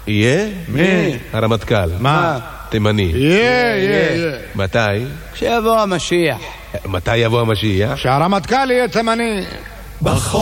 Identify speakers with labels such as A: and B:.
A: יהיה?
B: מי?
A: הרמטכ"ל.
B: מה?
A: תימני.
B: יהיה.
A: מתי?
C: כשיבוא המשיח.
A: מתי יבוא המשיח?
B: שהרמטכ"ל יהיה תימני.
D: בחושך